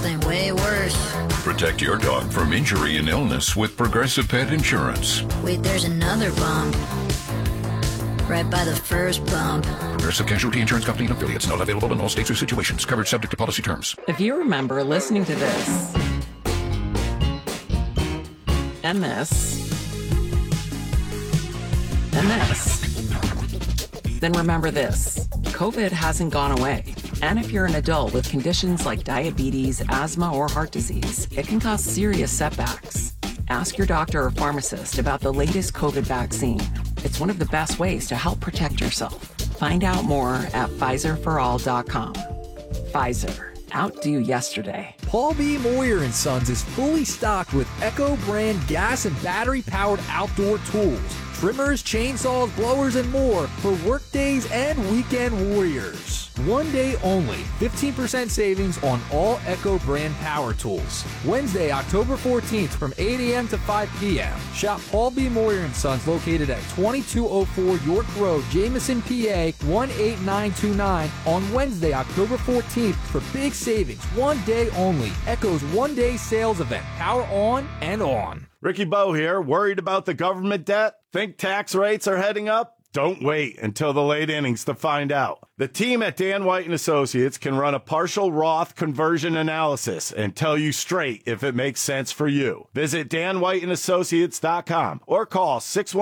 something way worse. Protect your dog from injury and illness with Progressive Pet Insurance. Wait, there's another bump. Right by the first bump. Progressive Casualty Insurance Company and affiliates. Not available in all states or situations. Coverage subject to policy terms. If you remember listening to this and this and this, then remember this. COVID hasn't gone away. And if you're an adult with conditions like diabetes, asthma, or heart disease, it can cause serious setbacks. Ask your doctor or pharmacist about the latest COVID vaccine. It's one of the best ways to help protect yourself. Find out more at PfizerForAll.com. Pfizer. Outdo yesterday. Paul B. Moyer & Sons is fully stocked with Echo brand gas and battery-powered outdoor tools. Trimmers, chainsaws, blowers, and more for workdays and weekend warriors. One day only, 15% savings on all Echo brand power tools. Wednesday, October 14th from 8 a.m. to 5 p.m. Shop Paul B. Moyer & Sons located at 2204 York Road, Jameson, PA 18929 on Wednesday, October 14th for big savings. One day only. Echo's one-day sales event. Power on and on. Ricky Bo here. Worried about the government debt? Think tax rates are heading up? Don't wait until the late innings to find out. The team at Dan White & Associates can run a partial Roth conversion analysis and tell you straight if it makes sense for you. Visit danwhiteandassociates.com or call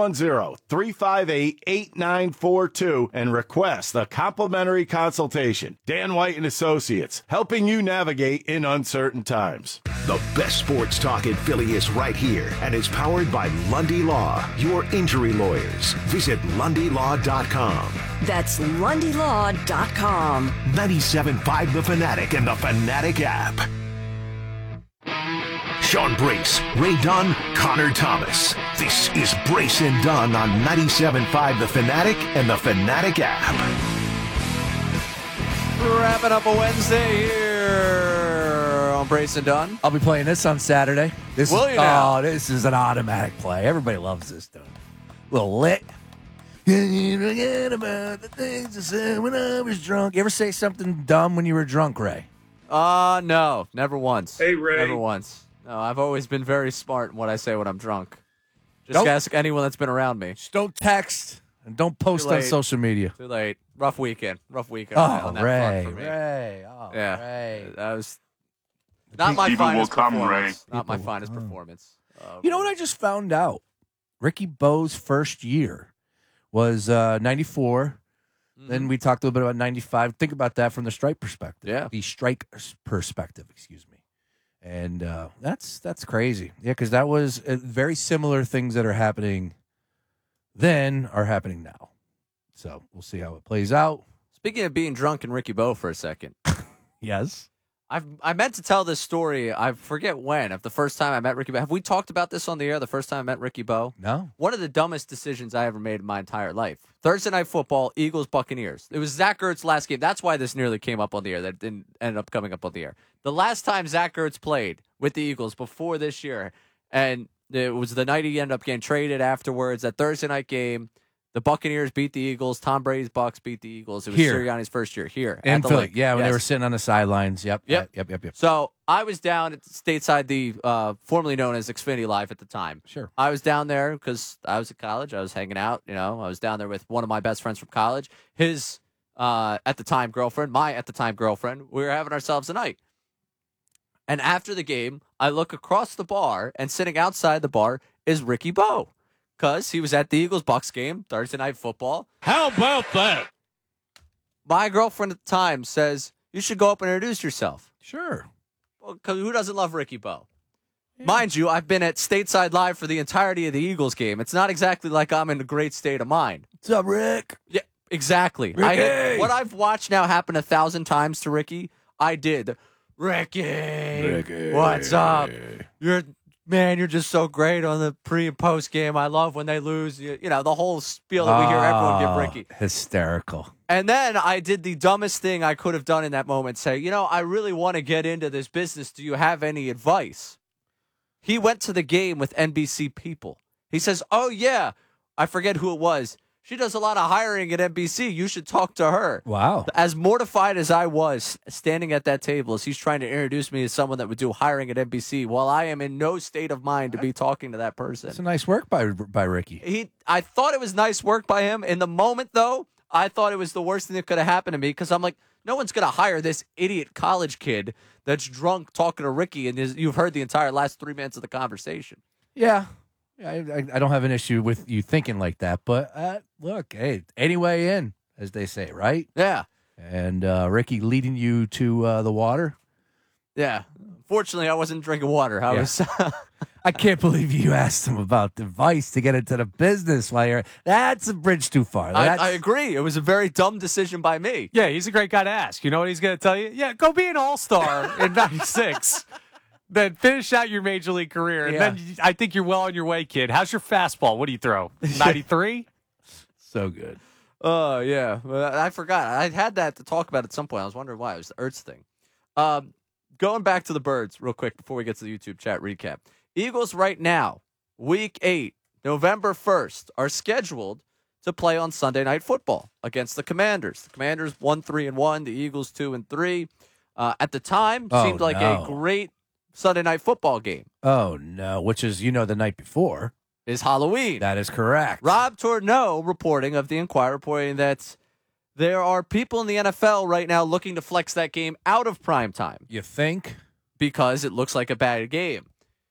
610-358-8942 and request a complimentary consultation. Dan White & Associates, helping you navigate in uncertain times. The best sports talk in Philly is right here and is powered by Lundy Law, your injury lawyers. Visit LundyLaw.com. That's LundyLaw.com. 97.5 The Fanatic and The Fanatic app. Sean Brace, Ray Dunn, Connor Thomas. This is Brace and Dunn on 97.5 The Fanatic and The Fanatic app. Wrapping up a Wednesday here on Brace and Dunn. I'll be playing this on Saturday. This Will is, you now? Oh, this is an automatic play. Everybody loves this stuff. A little lit. Forget about the things I said when I was drunk. You ever say something dumb when you were drunk, Ray? No, never once. Hey, Ray. Never once. No, I've always been very smart in what I say when I'm drunk. Just ask anyone that's been around me. Just don't text and don't post on social media. Too late. Rough weekend. Oh, on that Ray. front for me. Ray. Oh, Yeah. Ray. That was not my People will finest come, performance. Ray. Not my finest performance. You know what I just found out? Ricky Bo's first year was 94. Then we talked a little bit about 95. Think about that from the strike perspective. Yeah. The strike perspective, excuse me. And that's crazy. Yeah, because that was very similar things that are happening then are happening now. So we'll see how it plays out. Speaking of being drunk and Ricky Bo for a second. Yes. I meant to tell this story. I forget when. Of the first time I met Ricky Bo. Have we talked about this on the air? The first time I met Ricky Bo? No. One of the dumbest decisions I ever made in my entire life. Thursday Night Football, Eagles Buccaneers. It was Zach Ertz's last game. That's why this nearly came up on the air. That didn't end up coming up on the air. The last time Zach Ertz played with the Eagles before this year, and it was the night he ended up getting traded afterwards. That Thursday night game. The Buccaneers beat the Eagles. Tom Brady's Bucs beat the Eagles. It was Sirianni's first year here In at the Philly. Link. Yeah, when they Yes. were sitting on the sidelines. Yep. So I was down at stateside, the formerly known as Xfinity Live at the time. Sure. I was down there because I was at college. I was hanging out. I was down there with one of my best friends from college. His at the time girlfriend, my at the time girlfriend. We were having ourselves a night. And after the game, I look across the bar, and sitting outside the bar is Ricky Bo. Because he was at the Eagles-Bucs game, Thursday Night Football. How about that? My girlfriend at the time says, you should go up and introduce yourself. Sure. Well, 'cause who doesn't love Ricky Bo? Yeah. Mind you, I've been at Stateside Live for the entirety of the Eagles game. It's not exactly like I'm in a great state of mind. What's up, Rick? Yeah, exactly. Ricky! What I've watched now happen 1,000 times to Ricky, I did. Ricky, what's up? You're just so great on the pre and post game. I love when they lose. The whole spiel that we hear everyone give Ricky. Hysterical. And then I did the dumbest thing I could have done in that moment. Say, I really want to get into this business. Do you have any advice? He went to the game with NBC people. He says, oh, yeah. I forget who it was. She does a lot of hiring at NBC. You should talk to her. Wow. As mortified as I was standing at that table as he's trying to introduce me as someone that would do hiring at NBC, while I am in no state of mind to be talking to that person. It's a nice work by Ricky. I thought it was nice work by him. In the moment, though, I thought it was the worst thing that could have happened to me because I'm like, no one's going to hire this idiot college kid that's drunk talking to Ricky, and you've heard the entire last 3 minutes of the conversation. Yeah. I don't have an issue with you thinking like that, but look, hey, any way in, as they say, right? Yeah. And Ricky leading you to the water. Yeah. Fortunately, I wasn't drinking water. I can't believe you asked him about advice to get into the business while you're. That's a bridge too far. I agree. It was a very dumb decision by me. Yeah, he's a great guy to ask. You know what he's going to tell you? Yeah, go be an all-star in 96. Then finish out your major league career. And then I think you're well on your way, kid. How's your fastball? What do you throw? 93? So good. Oh, yeah. I forgot. I had that to talk about at some point. I was wondering why. It was the Ertz thing. Going back to the Birds real quick before we get to the YouTube chat recap. Eagles right now, Week 8, November 1st, are scheduled to play on Sunday Night Football against the Commanders. The Commanders 1-3-1, the Eagles 2-3. At the time, seemed like a great Sunday Night Football game. Oh, no, which is, the night before. Is Halloween. That is correct. Rob Tourneau reporting of the Inquirer reporting that there are people in the NFL right now looking to flex that game out of prime time. You think? Because it looks like a bad game.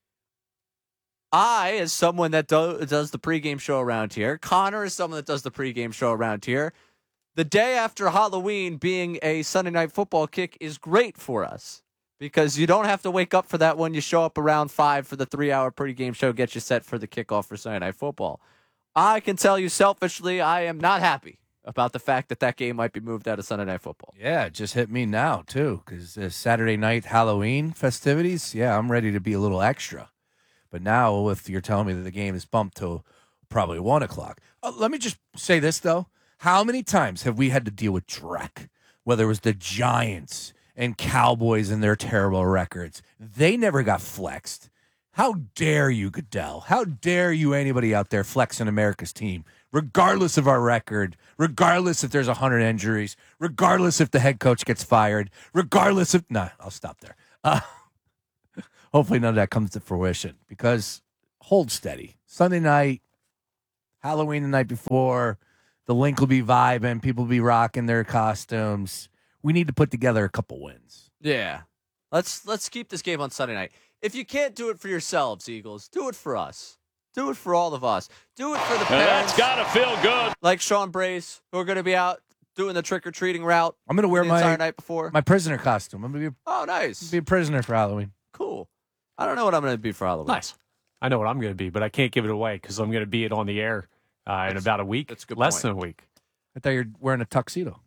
I, as someone that does the pregame show around here, Connor is someone that does the pregame show around here, the day after Halloween being a Sunday Night Football kick is great for us because you don't have to wake up for that one. You show up around 5 for the 3-hour pregame show, get you set for the kickoff for Sunday Night Football. I can tell you selfishly, I am not happy about the fact that game might be moved out of Sunday Night Football. Yeah, it just hit me now, too, because Saturday night Halloween festivities, I'm ready to be a little extra. But now, if you're telling me that the game is bumped to probably 1 o'clock. Let me just say this, though. How many times have we had to deal with Drek, whether it was the Giants and Cowboys and their terrible records? They never got flexed. How dare you, Goodell? How dare you, anybody out there flexing America's team, regardless of our record, regardless if there's 100 injuries, regardless if the head coach gets fired, regardless of... Nah, I'll stop there. Hopefully none of that comes to fruition because hold steady. Sunday night, Halloween the night before, the link will be vibing. People will be rocking their costumes. We need to put together a couple wins. Yeah. Let's keep this game on Sunday night. If you can't do it for yourselves, Eagles, do it for us. Do it for all of us. Do it for the parents. That's got to feel good. Like Sean Brace, who are going to be out doing the trick-or-treating route. I'm going to wear the entire night before. My prisoner costume. I'm going to nice. Be a prisoner for Halloween. Cool. I don't know what I'm going to be for Halloween. Nice. I know what I'm going to be, but I can't give it away because I'm going to be it on the air in about a week. That's a good Less point. than a week. I thought you were wearing a tuxedo.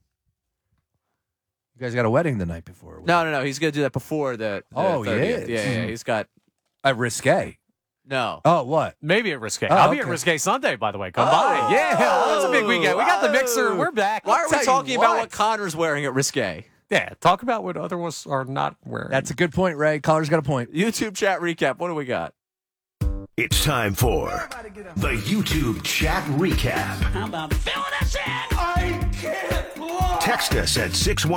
You guys got a wedding the night before. No. He's going to do that before the 30th. Yeah. He's got... At Risque. No. Oh, what? Maybe at Risque. Oh, I'll be at Risque Sunday, by the way. Come by. Yeah, that's a big weekend. We got the mixer. We're back. Why are we talking about what Connor's wearing at Risque? Yeah, talk about what others are not wearing. That's a good point, Ray. Collar's got a point. YouTube chat recap. What do we got? It's time for the YouTube chat recap. How about filling us in? I can't lie. Text us at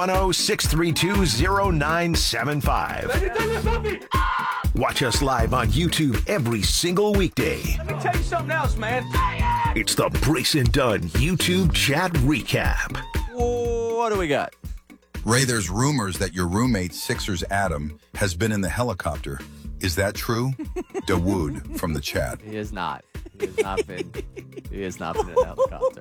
610-632-0975. Watch us live on YouTube every single weekday. Let me tell you something else, man. It's the Brace and Dunn YouTube chat recap. What do we got? Ray, there's rumors that your roommate, Sixers Adam, has been in the helicopter. Is that true? Dawood from the chat. He has not. He has not been. He has not been in a helicopter.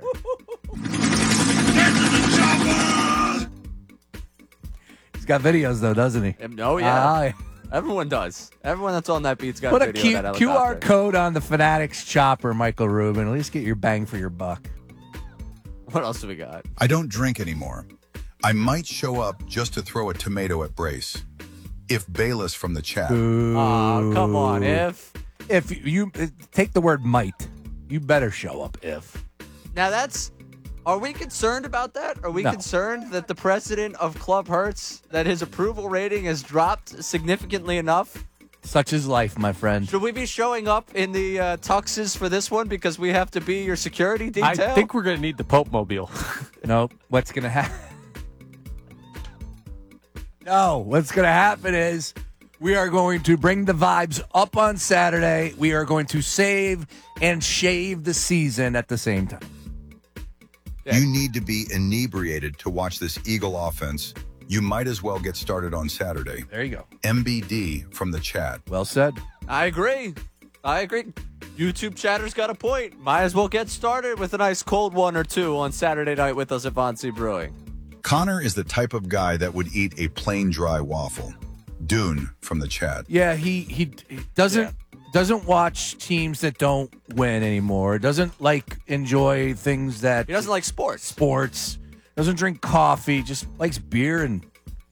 He's got videos, though, doesn't he? Oh, yeah. Everyone does. Everyone that's on that beat's got Put a video of that helicopter. QR code on the Fanatics chopper, Michael Rubin. At least get your bang for your buck. What else do we got? I don't drink anymore. I might show up just to throw a tomato at Brace. If Bayless from the chat. Oh, come on. If you take the word might, you better show up if. Now are we concerned about that? Are we No. concerned that the president of Club Hertz, that his approval rating has dropped significantly enough Such is life, my friend. Should we be showing up in the tuxes for this one because we have to be your security detail? I think we're going to need the Pope Mobile. No, what's going to happen? No, what's going to happen is we are going to bring the vibes up on Saturday. We are going to save and shave the season at the same time. Yeah. You need to be inebriated to watch this Eagle offense. You might as well get started on Saturday. There you go. MBD from the chat. Well said. I agree. YouTube chatter's got a point. Might as well get started with a nice cold one or two on Saturday night with us at Von C Brewing. Connor is the type of guy that would eat a plain dry waffle. Dune from the chat. Yeah, he doesn't watch teams that don't win anymore. Doesn't enjoy things that he doesn't like sports. Doesn't drink coffee. Just likes beer and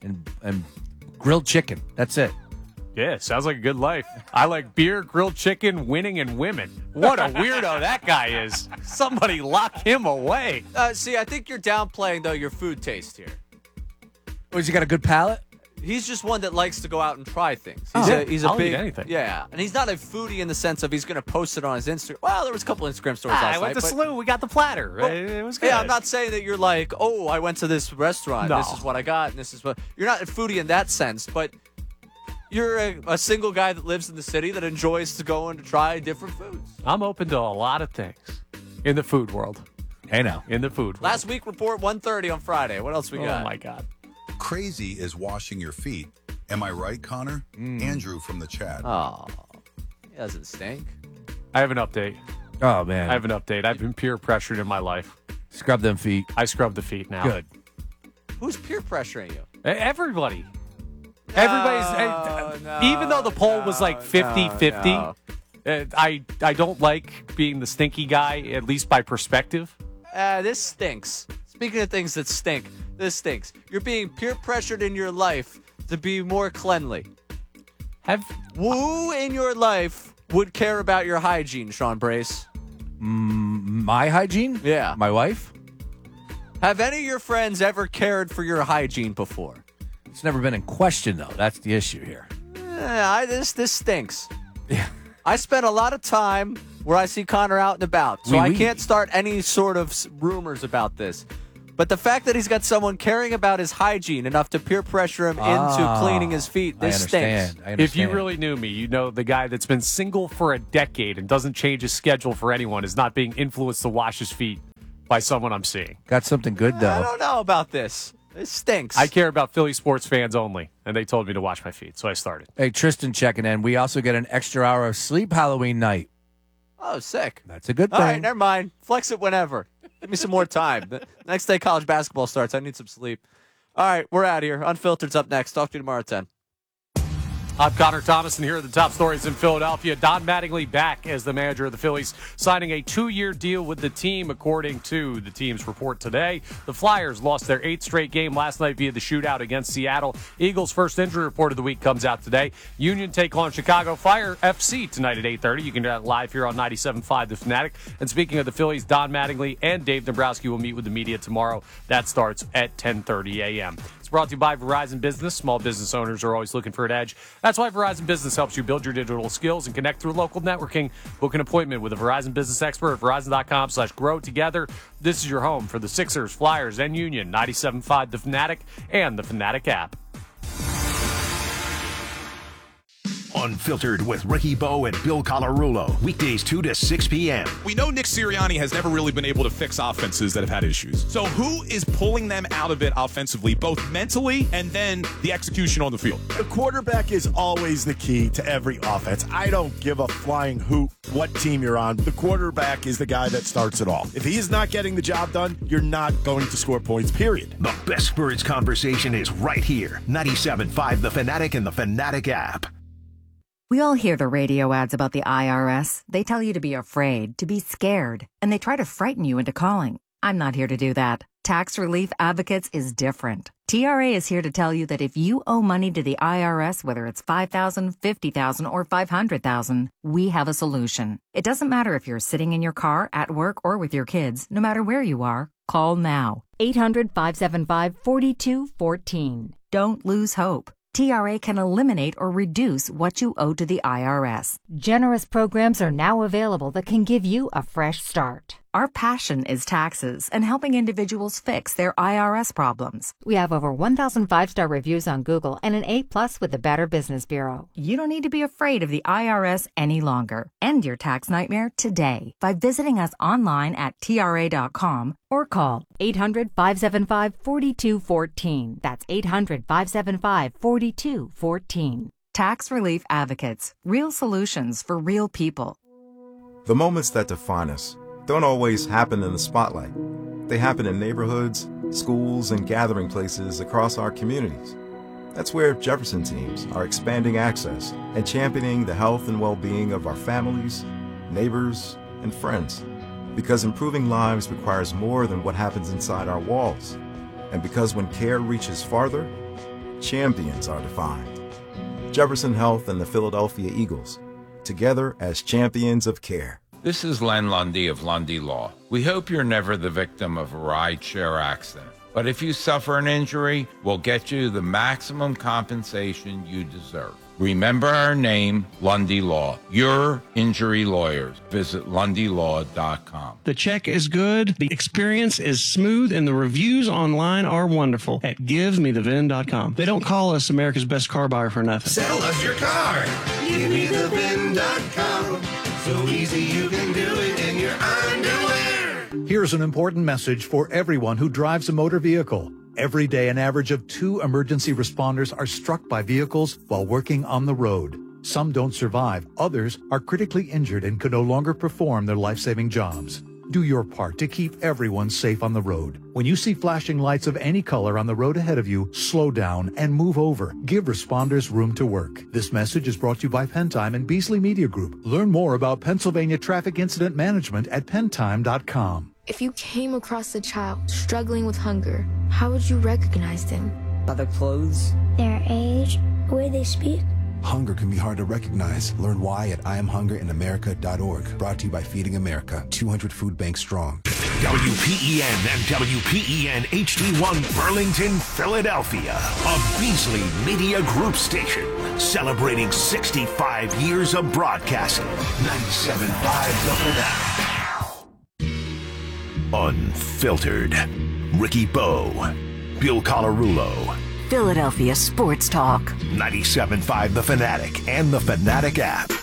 grilled chicken. That's it. Yeah, sounds like a good life. I like beer, grilled chicken, winning, and women. What a weirdo that guy is. Somebody lock him away. See, I think you're downplaying, though, your food taste here. Oh, has he got a good palate? He's just one that likes to go out and try things. He's I'll a big eat anything. Yeah, and he's not a foodie in the sense of he's going to post it on his Instagram. Well, there was a couple Instagram stories last night. I went to SLU. We got the platter. It was good. Yeah, I'm not saying that you're like, oh, I went to this restaurant. No. This is what I got, and this is what. You're not a foodie in that sense, but you're a single guy that lives in the city that enjoys to go and to try different foods. I'm open to a lot of things in the food world. Hey, now. In the food world. Last week report 1:30 on Friday. What else we got? Oh my God. Crazy is washing your feet. Am I right, Connor? Andrew from the chat. Oh, it doesn't stink. I have an update. Oh, man. I have an update. I've been peer pressured in my life. Scrub them feet. I scrub the feet now. Good. Who's peer pressuring you? Everybody. Everybody's. Even though the poll was like 50-50, I don't like being the stinky guy, at least by perspective. This stinks. Speaking of things that stink, this stinks. You're being peer pressured in your life to be more cleanly. Who in your life would care about your hygiene, Sean Brace? My hygiene? Yeah. My wife? Have any of your friends ever cared for your hygiene before? It's never been in question, though. That's the issue here. This stinks. Yeah. I spent a lot of time where I see Connor out and about, so I can't start any sort of rumors about this. But the fact that he's got someone caring about his hygiene enough to peer pressure him into cleaning his feet, this stinks. I understand. If you really knew me, you know the guy that's been single for a decade and doesn't change his schedule for anyone is not being influenced to wash his feet by someone I'm seeing. Got something good, though. I don't know about this. This stinks. I care about Philly sports fans only, and they told me to wash my feet, so I started. Hey, Tristan checking in. We also get an extra hour of sleep Halloween night. Oh, sick. That's a good thing. All right, never mind. Flex it whenever. Give me some more time. The next day college basketball starts. I need some sleep. All right, we're out of here. Unfiltered's up next. Talk to you tomorrow at 10. I'm Connor Thomas, and here are the top stories in Philadelphia. Don Mattingly back as the manager of the Phillies, signing a 2-year deal with the team, according to the team's report today. The Flyers lost their 8th straight game last night via the shootout against Seattle. Eagles' first injury report of the week comes out today. Union take on Chicago Fire FC tonight at 8:30. You can do that live here on 97.5 The Fanatic. And speaking of the Phillies, Don Mattingly and Dave Dombrowski will meet with the media tomorrow. That starts at 10:30 a.m. Brought to you by Verizon Business. Small business owners are always looking for an edge. That's why Verizon Business helps you build your digital skills and connect through local networking. Book an appointment with a Verizon Business expert at Verizon.com/grow together. This is your home for the Sixers, Flyers, and Union. 97.5 The Fanatic and the Fanatic app. Unfiltered with Ricky Bo and Bill Colarulo. Weekdays 2 to 6 p.m. We know Nick Sirianni has never really been able to fix offenses that have had issues. So who is pulling them out of it offensively, both mentally and then the execution on the field? The quarterback is always the key to every offense. I don't give a flying hoot what team you're on. The quarterback is the guy that starts it all. If he's not getting the job done, you're not going to score points, period. The best Birds conversation is right here. 97.5 The Fanatic and the Fanatic app. We all hear the radio ads about the IRS. They tell you to be afraid, to be scared, and they try to frighten you into calling. I'm not here to do that. Tax Relief Advocates is different. TRA is here to tell you that if you owe money to the IRS, whether it's $5,000, $50,000, or $500,000, we have a solution. It doesn't matter if you're sitting in your car, at work, or with your kids. No matter where you are, call now. 800-575-4214. Don't lose hope. TRA can eliminate or reduce what you owe to the IRS. Generous programs are now available that can give you a fresh start. Our passion is taxes and helping individuals fix their IRS problems. We have over 1,000 5-star reviews on Google and an A+ with the Better Business Bureau. You don't need to be afraid of the IRS any longer. End your tax nightmare today by visiting us online at TRA.com or call 800-575-4214. That's 800-575-4214. Tax Relief Advocates. Real solutions for real people. The moments that define us don't always happen in the spotlight. They happen in neighborhoods, schools, and gathering places across our communities. That's where Jefferson teams are expanding access and championing the health and well-being of our families, neighbors, and friends. Because improving lives requires more than what happens inside our walls. And because when care reaches farther, champions are defined. Jefferson Health and the Philadelphia Eagles, together as champions of care. This is Len Lundy of Lundy Law. We hope you're never the victim of a rideshare accident. But if you suffer an injury, we'll get you the maximum compensation you deserve. Remember our name, Lundy Law. Your injury lawyers. Visit LundyLaw.com. The check is good, the experience is smooth, and the reviews online are wonderful at GiveMeTheVin.com. They don't call us America's best car buyer for nothing. Sell us your car. GiveMeTheVin.com. So easy you can do it in your underwear. Here's an important message for everyone who drives a motor vehicle. Every day, an average of 2 emergency responders are struck by vehicles while working on the road. Some don't survive. Others are critically injured and can no longer perform their life-saving jobs. Do your part to keep everyone safe on the road. When you see flashing lights of any color on the road ahead of you, slow down and move over. Give responders room to work. This message is brought to you by Pentime and Beasley Media Group. Learn more about Pennsylvania Traffic Incident Management at pentime.com. If you came across a child struggling with hunger, how would you recognize them? By their clothes, their age, the way they speak. Hunger can be hard to recognize. Learn why at IamHungerInAmerica.org. Brought to you by Feeding America, 200 food banks strong. WPEN and WPEN HD1 Burlington, Philadelphia. A Beasley Media Group station celebrating 65 years of broadcasting. 97.5 The Fanatic. Unfiltered. Ricky Bowe. Bill Colarulo. Philadelphia Sports Talk. 97.5 The Fanatic and the Fanatic app.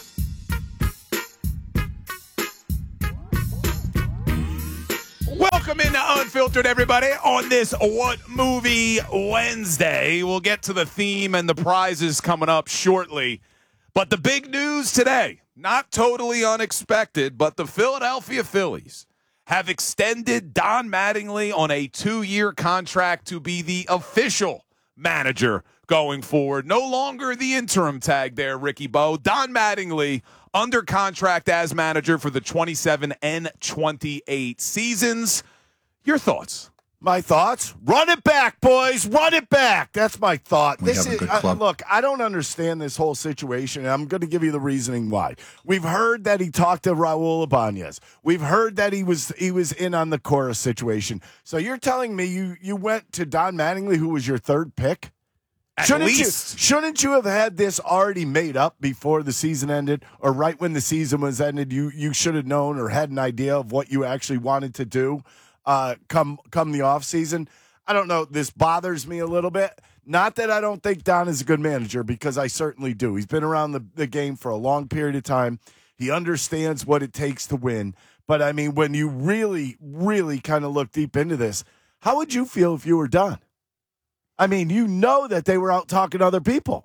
Welcome into Unfiltered, everybody, on this What Movie Wednesday. We'll get to the theme and the prizes coming up shortly. But the big news today, not totally unexpected, but the Philadelphia Phillies have extended Don Mattingly on a 2-year contract to be the official manager going forward. No longer the interim tag there, Ricky Bowe. Don Mattingly under contract as manager for the 27 and 28 seasons. Your thoughts? My thoughts? Run it back, boys. Run it back. That's my thought. We have a good club. Look, I don't understand this whole situation, and I'm going to give you the reasoning why. We've heard that he talked to Raul Ibanez. We've heard that he was in on the chorus situation. So you're telling me you went to Don Mattingly, who was your third pick? Shouldn't you have had this already made up before the season ended, or right when the season was ended? You should have known or had an idea of what you actually wanted to do. Come the off season. I don't know. This bothers me a little bit. Not that I don't think Don is a good manager, because I certainly do. He's been around the game for a long period of time. He understands what it takes to win. But, I mean, when you really, really kind of look deep into this, how would you feel if you were Don? I mean, you know that they were out talking to other people.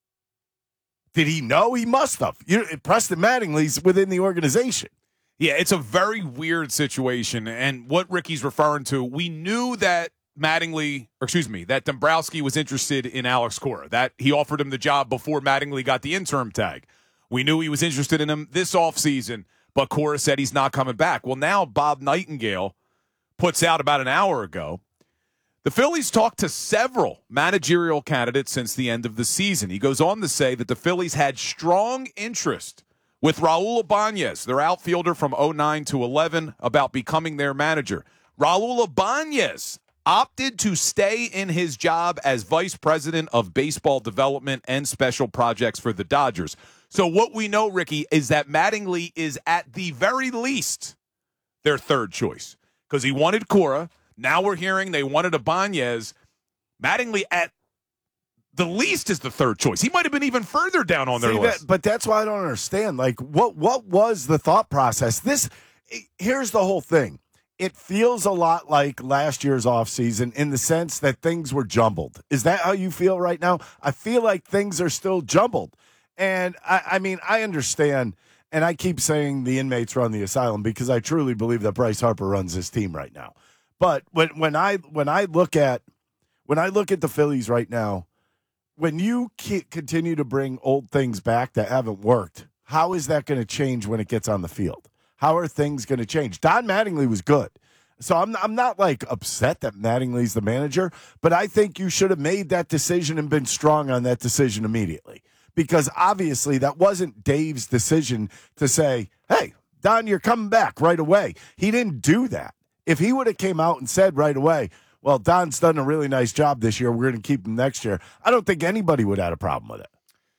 Did he know? He must have. Preston Mattingly's within the organization. Yeah, it's a very weird situation. And what Ricky's referring to, we knew that that Dombrowski was interested in Alex Cora, that he offered him the job before Mattingly got the interim tag. We knew he was interested in him this offseason, but Cora said he's not coming back. Well, now Bob Nightingale puts out about an hour ago, the Phillies talked to several managerial candidates since the end of the season. He goes on to say that the Phillies had strong interest with Raul Ibanez, their outfielder from 2009 to 11, about becoming their manager. Raul Ibanez opted to stay in his job as vice president of baseball development and special projects for the Dodgers. So what we know, Ricky, is that Mattingly is at the very least their third choice because he wanted Cora. Now we're hearing they wanted Ibanez. Mattingly at the least is the third choice. He might have been even further down on their list. But that's why I don't understand. Like, what was the thought process? Here's the whole thing. It feels a lot like last year's offseason in the sense that things were jumbled. Is that how you feel right now? I feel like things are still jumbled. And, I mean, I understand, and I keep saying the inmates run the asylum because I truly believe that Bryce Harper runs this team right now. But when I look at the Phillies right now, when you continue to bring old things back that haven't worked, how is that going to change when it gets on the field? How are things going to change? Don Mattingly was good. So I'm not like upset that Mattingly's the manager, but I think you should have made that decision and been strong on that decision immediately. Because obviously that wasn't Dave's decision to say, hey, Don, you're coming back right away. He didn't do that. If he would have came out and said right away, well, Don's done a really nice job this year, we're going to keep him next year, I don't think anybody would have had a problem with it.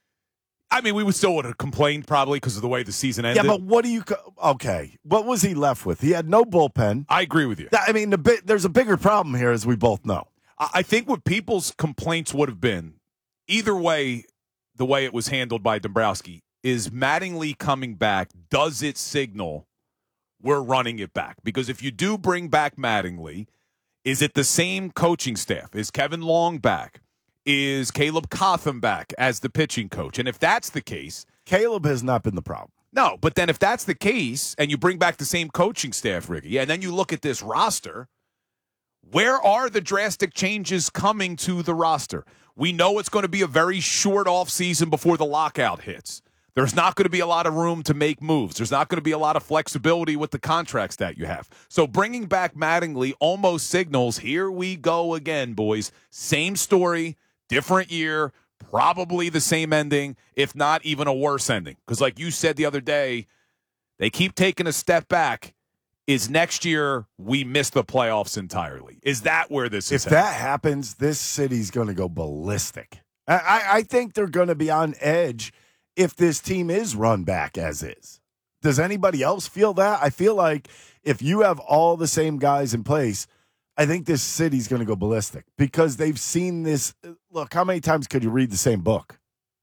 I mean, we would still would have complained probably because of the way the season ended. Yeah, but okay, what was he left with? He had no bullpen. I agree with you. I mean, there's a bigger problem here, as we both know. I think what people's complaints would have been, either way, the way it was handled by Dombrowski, is Mattingly coming back, does it signal we're running it back? Because if you do bring back Mattingly, is it the same coaching staff? Is Kevin Long back? Is Caleb Cotham back as the pitching coach? And if that's the case, Caleb has not been the problem. No, but then if that's the case and you bring back the same coaching staff, Ricky, and then you look at this roster, where are the drastic changes coming to the roster? We know it's going to be a very short offseason before the lockout hits. There's not going to be a lot of room to make moves. There's not going to be a lot of flexibility with the contracts that you have. So bringing back Mattingly almost signals, here we go again, boys. Same story. Different year, probably the same ending, if not even a worse ending. Because like you said the other day, they keep taking a step back. Is next year we miss the playoffs entirely? Is that where this is If that happens, this city's going to go ballistic. I think they're going to be on edge if this team is run back as is. Does anybody else feel that? I feel like if you have all the same guys in place, I think this city's going to go ballistic because they've seen this. Look, how many times could you read the same book?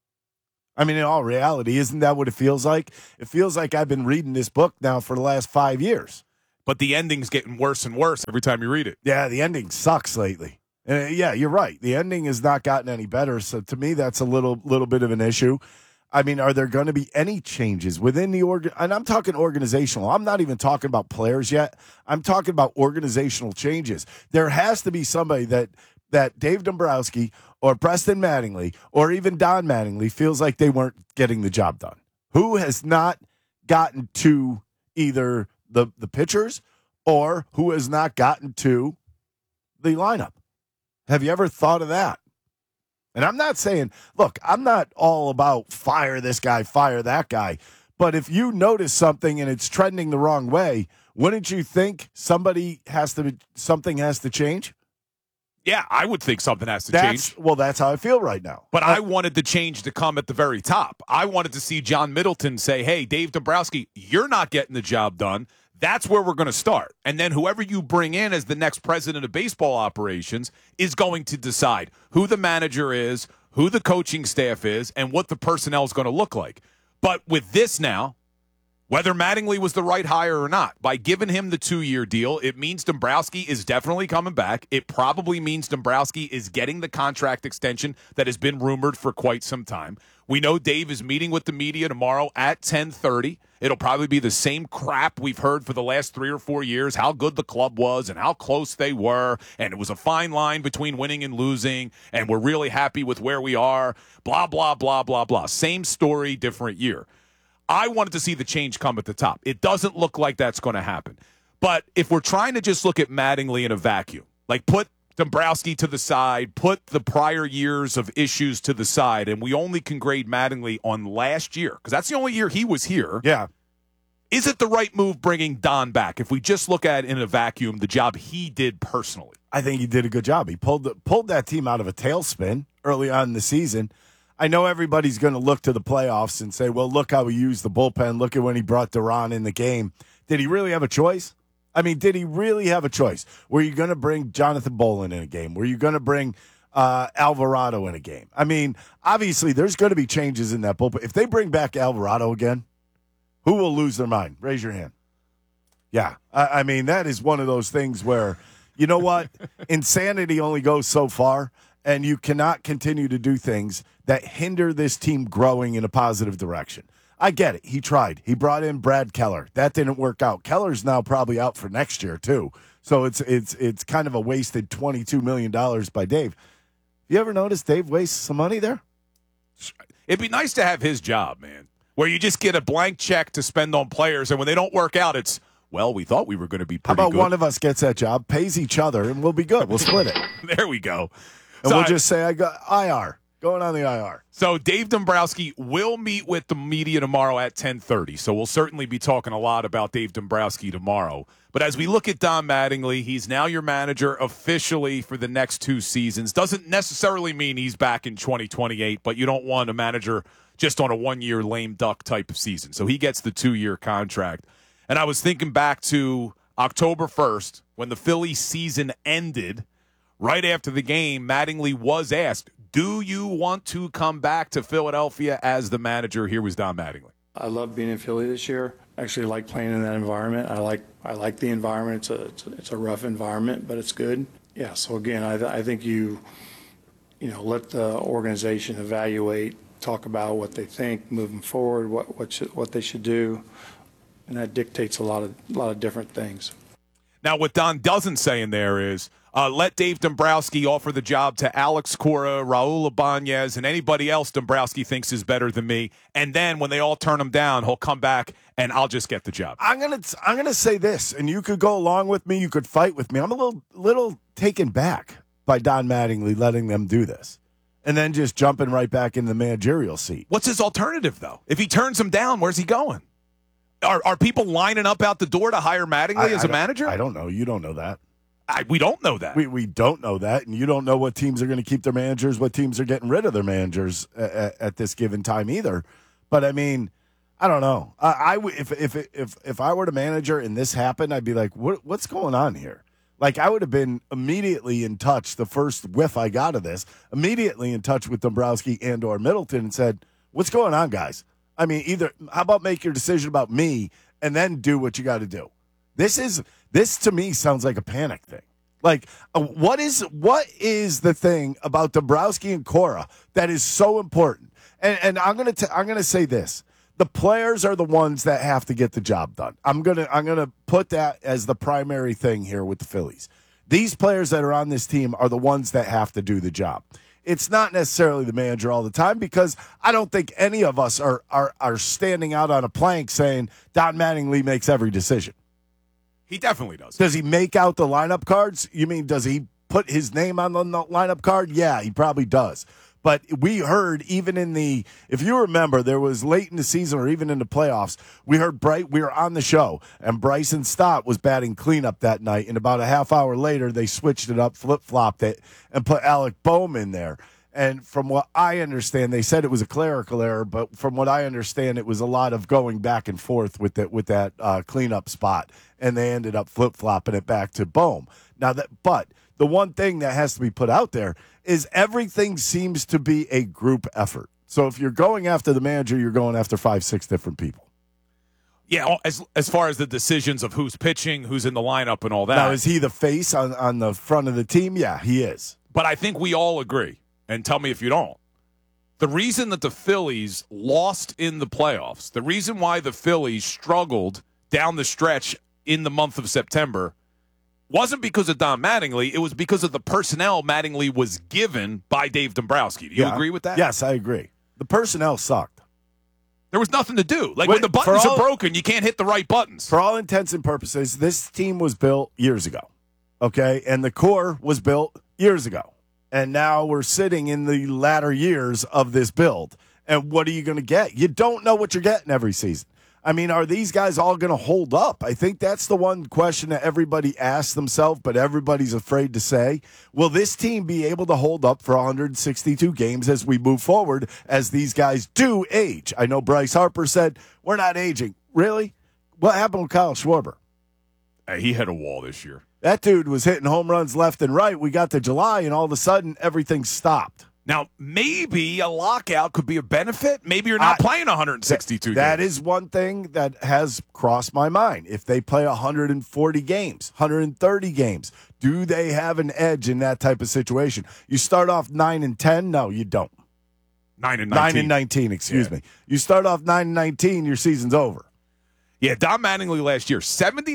I mean, in all reality, isn't that what it feels like? It feels like I've been reading this book now for the last 5 years. But the ending's getting worse and worse every time you read it. Yeah, the ending sucks lately. Yeah, you're right. The ending has not gotten any better. So to me, that's a little bit of an issue. I mean, are there going to be any changes within the and I'm talking organizational. I'm not even talking about players yet. I'm talking about organizational changes. There has to be somebody that Dave Dombrowski or Preston Mattingly or even Don Mattingly feels like they weren't getting the job done. Who has not gotten to either the pitchers or who has not gotten to the lineup? Have you ever thought of that? And I'm not saying, look, I'm not all about fire this guy, fire that guy. But if you notice something and it's trending the wrong way, wouldn't you think something has to change? Yeah, I would think something has to change. Well, that's how I feel right now. But I wanted the change to come at the very top. I wanted to see John Middleton say, hey, Dave Dombrowski, you're not getting the job done. That's where we're going to start. And then whoever you bring in as the next president of baseball operations is going to decide who the manager is, who the coaching staff is, and what the personnel is going to look like. But with this now, whether Mattingly was the right hire or not, by giving him the 2-year deal, it means Dombrowski is definitely coming back. It probably means Dombrowski is getting the contract extension that has been rumored for quite some time. We know Dave is meeting with the media tomorrow at 10:30. It'll probably be the same crap we've heard for the last 3 or 4 years, how good the club was and how close they were, and it was a fine line between winning and losing, and we're really happy with where we are, blah, blah, blah, blah, blah. Same story, different year. I wanted to see the change come at the top. It doesn't look like that's going to happen. But if we're trying to just look at Mattingly in a vacuum, like put Dombrowski to the side, put the prior years of issues to the side, and we only can grade Mattingly on last year, because that's the only year he was here. Yeah. Is it the right move bringing Don back? If we just look at it in a vacuum, the job he did personally. I think he did a good job. He pulled that team out of a tailspin early on in the season. I know everybody's going to look to the playoffs and say, well, look how he used the bullpen. Look at when he brought Duran in the game. Did he really have a choice? I mean, did he really have a choice? Were you going to bring Jonathan Bolin in a game? Were you going to bring Alvarado in a game? I mean, obviously, there's going to be changes in that bullpen. If they bring back Alvarado again, who will lose their mind? Raise your hand. Yeah. I mean, that is one of those things where, you know what? Insanity only goes so far, and you cannot continue to do things that hinder this team growing in a positive direction. I get it. He tried. He brought in Brad Keller. That didn't work out. Keller's now probably out for next year, too. So it's kind of a wasted $22 million by Dave. You ever notice Dave wastes some money there? It'd be nice to have his job, man, where you just get a blank check to spend on players, and when they don't work out, it's, well, we thought we were going to be pretty good. How about one of us gets that job, pays each other, and we'll be good. We'll split it. There we go. And we'll just say, I got IR. Going on the IR. So Dave Dombrowski will meet with the media tomorrow at 10:30. So we'll certainly be talking a lot about Dave Dombrowski tomorrow. But as we look at Don Mattingly, he's now your manager officially for the next 2 seasons. Doesn't necessarily mean he's back in 2028, but you don't want a manager just on a 1-year lame duck type of season. So he gets the 2-year contract. And I was thinking back to October 1st when the Phillies season ended. Right after the game, Mattingly was asked, do you want to come back to Philadelphia as the manager? Here was Don Mattingly. I love being in Philly this year. Actually, like playing in that environment. I like the environment. It's a rough environment, but it's good. Yeah. So again, I think you let the organization evaluate, talk about what they think moving forward, what they should do, and that dictates a lot of different things. Now, what Don doesn't say in there is, let Dave Dombrowski offer the job to Alex Cora, Raul Ibanez, and anybody else Dombrowski thinks is better than me. And then when they all turn him down, he'll come back and I'll just get the job. I'm gonna say this, and you could go along with me, you could fight with me. I'm a little taken back by Don Mattingly letting them do this, and then just jumping right back in the managerial seat. What's his alternative, though? If he turns him down, where's he going? Are people lining up out the door to hire Mattingly as a manager? I don't know. You don't know that. We don't know that. We don't know that, and you don't know what teams are going to keep their managers, what teams are getting rid of their managers at this given time either. But I mean, I don't know. If I were the manager and this happened, I'd be like, what's going on here? Like, I would have been immediately in touch. The first whiff I got of this, immediately in touch with Dombrowski and/or Middleton, and said, "What's going on, guys? I mean, how about make your decision about me and then do what you got to do." This to me sounds like a panic thing. Like, what is the thing about Dombrowski and Cora that is so important? And I'm gonna say this: the players are the ones that have to get the job done. I'm gonna put that as the primary thing here with the Phillies. These players that are on this team are the ones that have to do the job. It's not necessarily the manager all the time, because I don't think any of us are standing out on a plank saying Don Mattingly makes every decision. He definitely does. Does he make out the lineup cards? You mean, does he put his name on the lineup card? Yeah, he probably does. But we heard even if you remember, there was late in the season or even in the playoffs, we heard we were on the show, and Bryson Stott was batting cleanup that night, and about a half hour later, they switched it up, flip-flopped it, and put Alec Boehm in there. And from what I understand, they said it was a clerical error, but from what I understand, it was a lot of going back and forth with that cleanup spot, and they ended up flip-flopping it back to Boehm. But the one thing that has to be put out there is everything seems to be a group effort. So if you're going after the manager, you're going after 5-6 different people. Yeah, as far as the decisions of who's pitching, who's in the lineup, and all that. Now, is he the face on the front of the team? Yeah, he is. But I think we all agree, and tell me if you don't, the reason that the Phillies lost in the playoffs, the reason why the Phillies struggled down the stretch in the month of September wasn't because of Don Mattingly. It was because of the personnel Mattingly was given by Dave Dombrowski. Do you agree with that? Yes, I agree. The personnel sucked. There was nothing to do. When the buttons are broken, you can't hit the right buttons. For all intents and purposes, this team was built years ago, okay? And the core was built years ago. And now we're sitting in the latter years of this build. And what are you going to get? You don't know what you're getting every season. I mean, are these guys all going to hold up? I think that's the one question that everybody asks themselves, but everybody's afraid to say. Will this team be able to hold up for 162 games as we move forward, as these guys do age? I know Bryce Harper said, we're not aging. Really? What happened with Kyle Schwarber? He hit a wall this year. That dude was hitting home runs left and right. We got to July, and all of a sudden, everything stopped. Now, maybe a lockout could be a benefit. Maybe you're not playing 162 games. That is one thing that has crossed my mind. If they play 140 games, 130 games, do they have an edge in that type of situation? You start off 9-10? No, you don't. 9-19. 9-19, excuse me. You start off 9-19, your season's over. Yeah, Don Mattingly last year,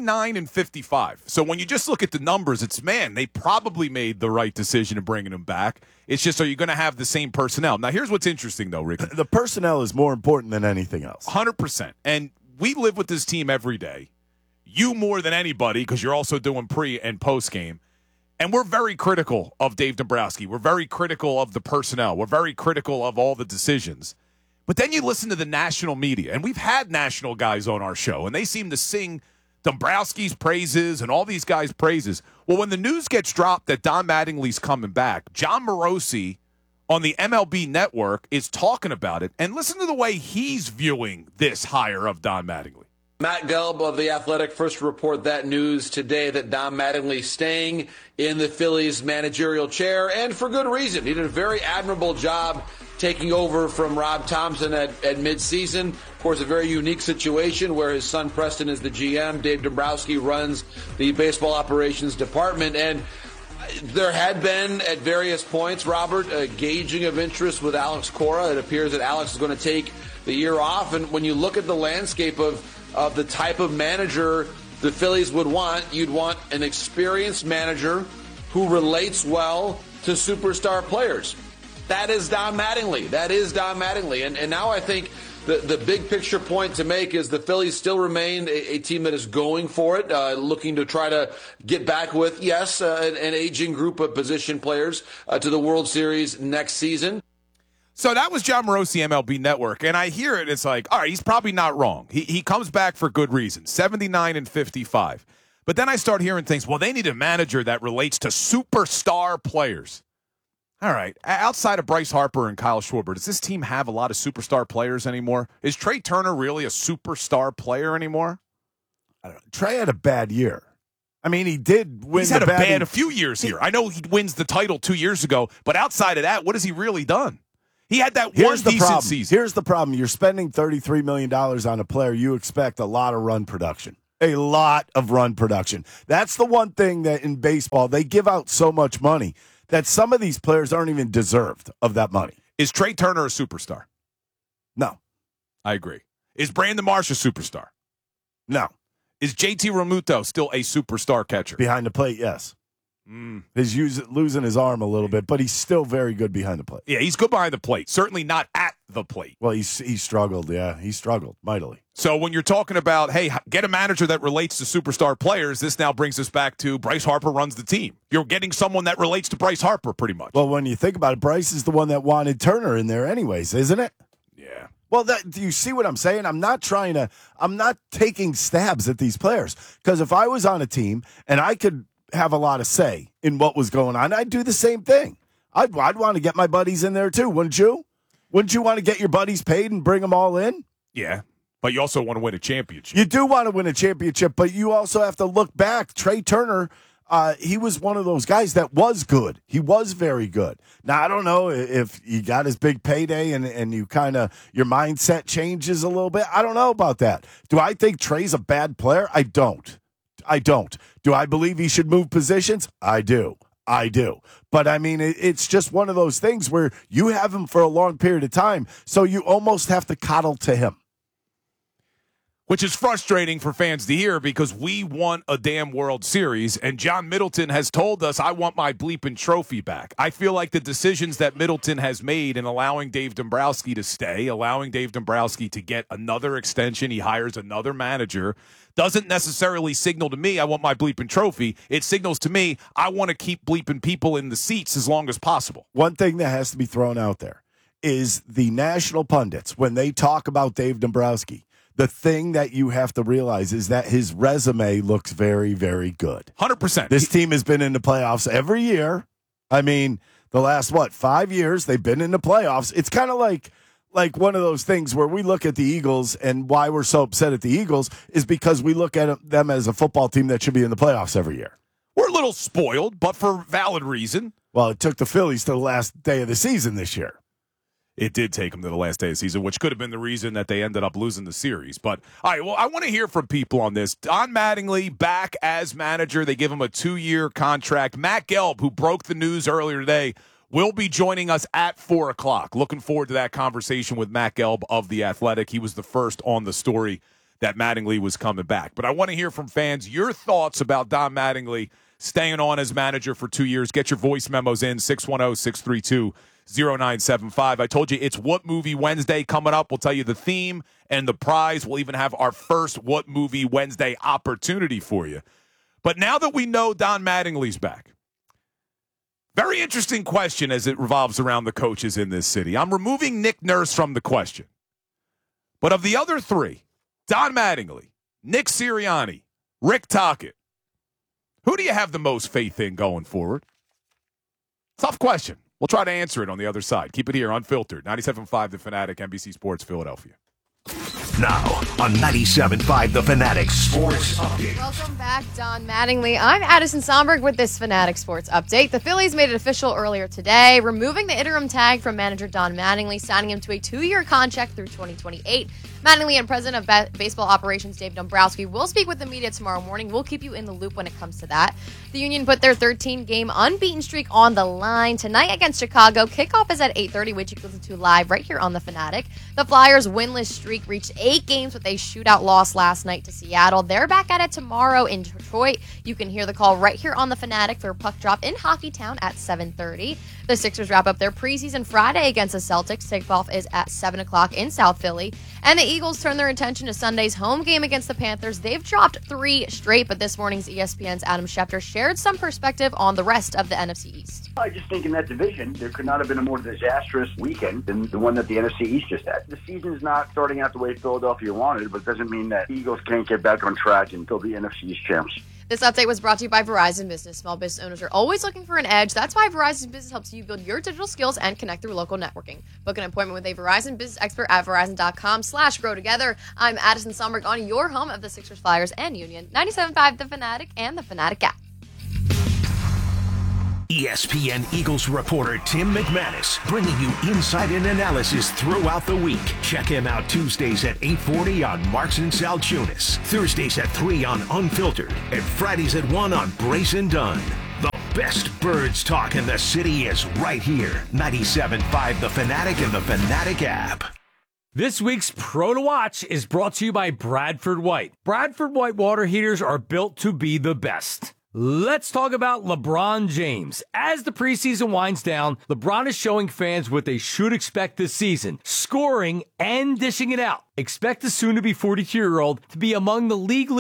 79-55. So when you just look at the numbers, it's, man, they probably made the right decision in bringing him back. It's just, are you going to have the same personnel? Now, here's what's interesting, though, Rick. The personnel is more important than anything else. 100%. And we live with this team every day. You more than anybody, because you're also doing pre- and post-game. And we're very critical of Dave Dombrowski. We're very critical of the personnel. We're very critical of all the decisions. But then you listen to the national media, and we've had national guys on our show, and they seem to sing Dombrowski's praises and all these guys' praises. Well, when the news gets dropped that Don Mattingly's coming back, John Morosi on the MLB Network is talking about it, and listen to the way he's viewing this hire of Don Mattingly. Matt Gelb of The Athletic first to report that news today, that Don Mattingly staying in the Phillies managerial chair, and for good reason. He did a very admirable job taking over from Rob Thompson at midseason. Of course, a very unique situation where his son Preston is the GM. Dave Dombrowski runs the baseball operations department. And there had been, at various points, Robert, a gauging of interest with Alex Cora. It appears that Alex is going to take the year off. And when you look at the landscape of the type of manager the Phillies would want, you'd want an experienced manager who relates well to superstar players. That is Don Mattingly. That is Don Mattingly. And now I think the big picture point to make is the Phillies still remain a team that is going for it, looking to try to get back with, yes, an aging group of position players to the World Series next season. So that was John Morosi, MLB Network, and I hear it. It's like, all right, he's probably not wrong. He comes back for good reason, 79-55. But then I start hearing things, well, they need a manager that relates to superstar players. All right, outside of Bryce Harper and Kyle Schwarber, does this team have a lot of superstar players anymore? Is Trey Turner really a superstar player anymore? I don't know. Trey had a bad year. I mean, he did win. He's had a few years here. I know he wins the title 2 years ago, but outside of that, what has he really done? He had that one decent season. Here's the problem. You're spending $33 million on a player. You expect a lot of run production. A lot of run production. That's the one thing that in baseball, they give out so much money that some of these players aren't even deserved of that money. Is Trey Turner a superstar? No. I agree. Is Brandon Marsh a superstar? No. Is JT Realmuto still a superstar catcher? Behind the plate, yes. He's losing his arm a little bit, but he's still very good behind the plate. Yeah, he's good behind the plate. Certainly not at the plate. Well, he struggled, yeah. He struggled mightily. So when you're talking about, hey, get a manager that relates to superstar players, this now brings us back to Bryce Harper runs the team. You're getting someone that relates to Bryce Harper pretty much. Well, when you think about it, Bryce is the one that wanted Turner in there anyways, isn't it? Yeah. Well, do you see what I'm saying? I'm not taking stabs at these players. Because if I was on a team and I could have a lot of say in what was going on, I'd do the same thing. I'd want to get my buddies in there too, wouldn't you? Wouldn't you want to get your buddies paid and bring them all in? Yeah, but you also want to win a championship. You do want to win a championship, but you also have to look back. Trey Turner, he was one of those guys that was good. He was very good. Now, I don't know if you got his big payday and you kind of, your mindset changes a little bit. I don't know about that. Do I think Trey's a bad player? I don't. Do I believe he should move positions? I do. But, I mean, it's just one of those things where you have him for a long period of time, so you almost have to coddle to him. Which is frustrating for fans to hear because we won a damn World Series, and John Middleton has told us, I want my bleeping trophy back. I feel like the decisions that Middleton has made in allowing Dave Dombrowski to stay, allowing Dave Dombrowski to get another extension, he hires another manager, doesn't necessarily signal to me, I want my bleeping trophy. It signals to me, I want to keep bleeping people in the seats as long as possible. One thing that has to be thrown out there is the national pundits, when they talk about Dave Dombrowski, the thing that you have to realize is that his resume looks very, very good. 100%. This team has been in the playoffs every year. I mean, the last, 5 years they've been in the playoffs. It's kind of like one of those things where we look at the Eagles, and why we're so upset at the Eagles is because we look at them as a football team that should be in the playoffs every year. We're a little spoiled, but for valid reason. Well, it took the Phillies to the last day of the season this year. It did take them to the last day of the season, which could have been the reason that they ended up losing the series. But, all right, well, I want to hear from people on this. Don Mattingly back as manager. They give him a 2-year contract. Matt Gelb, who broke the news earlier today, will be joining us at 4 o'clock. Looking forward to that conversation with Matt Gelb of The Athletic. He was the first on the story that Mattingly was coming back. But I want to hear from fans your thoughts about Don Mattingly staying on as manager for 2 years. Get your voice memos in, 610-632-0975. I told you it's What Movie Wednesday coming up. We'll tell you the theme and the prize. We'll even have our first What Movie Wednesday opportunity for you. But now that we know Don Mattingly's back, very interesting question as it revolves around the coaches in this city. I'm removing Nick Nurse from the question. But of the other three, Don Mattingly, Nick Sirianni, Rick Tocchet, who do you have the most faith in going forward? Tough question. We'll try to answer it on the other side. Keep it here, unfiltered. 97.5 The Fanatic, NBC Sports, Philadelphia. Now on 97.5 The Fanatic Sports Update. Welcome back, Don Mattingly. I'm Addison Somberg with this Fanatic Sports Update. The Phillies made it official earlier today, removing the interim tag from manager Don Mattingly, signing him to a 2-year contract through 2028. Mattingly and President of Baseball Operations Dave Dombrowski will speak with the media tomorrow morning. We'll keep you in the loop when it comes to that. The Union put their 13-game unbeaten streak on the line tonight against Chicago. Kickoff is at 8:30, which you can listen to live right here on The Fanatic. The Flyers' winless streak reached 8 games with a shootout loss last night to Seattle. They're back at it tomorrow in Detroit. You can hear the call right here on The Fanatic for Puck Drop in Hockeytown at 7:30. The Sixers wrap up their preseason Friday against the Celtics. Tip-off is at 7 o'clock in South Philly. And the Eagles turn their attention to Sunday's home game against the Panthers. They've dropped 3 straight, but this morning's ESPN's Adam Schefter shared some perspective on the rest of the NFC East. I just think in that division, there could not have been a more disastrous weekend than the one that the NFC East just had. The season's not starting out the way Philadelphia wanted, but it doesn't mean that the Eagles can't get back on track and still be NFC East champs. This update was brought to you by Verizon Business. Small business owners are always looking for an edge. That's why Verizon Business helps you build your digital skills and connect through local networking. Book an appointment with a Verizon Business expert at Verizon.com/grow together. I'm Addison Somberg on your home of the Sixers, Flyers, and Union. 97.5 The Fanatic and The Fanatic app. ESPN Eagles reporter Tim McManus bringing you insight and analysis throughout the week. Check him out Tuesdays at 8:40 on Marks and Salchunas, Thursdays at 3 on Unfiltered, and Fridays at 1 on Brace and Dunn. The best birds talk in the city is right here. 97.5 The Fanatic and The Fanatic app. This week's Pro to Watch is brought to you by Bradford White. Bradford White water heaters are built to be the best. Let's talk about LeBron James. As the preseason winds down, LeBron is showing fans what they should expect this season, scoring and dishing it out. Expect the soon-to-be 42-year-old to be among the league